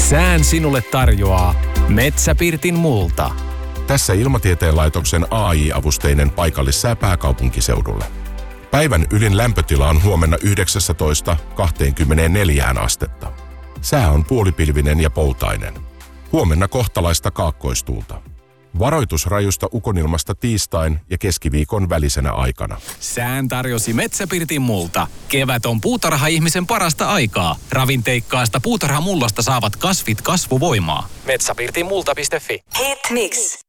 Sään sinulle tarjoaa Metsäpirtin multa. Tässä Ilmatieteen laitoksen AI-avusteinen paikallissää pääkaupunkiseudulle. Päivän ylin lämpötila on huomenna 19-24 astetta. Sää on puolipilvinen ja poutainen. Huomenna kohtalaista kaakkoistuulta. Varoitus rajusta ukonilmasta tiistain ja keskiviikon välisenä aikana. Sään tarjosi Metsäpirtin multa. Kevät on puutarha-ihmisen parasta aikaa. Ravinteikkaasta puutarhamullasta saavat kasvit kasvuvoimaa. Metsäpirtinmulta.fi. Hit mix.